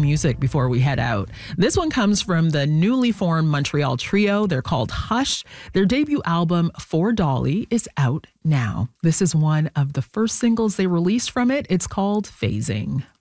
music before we head out. This one comes from the newly formed Montreal trio. They're called Hush. Their debut album, For Dolly, is out now. This is one of the first singles they released from it. It's called Phasing.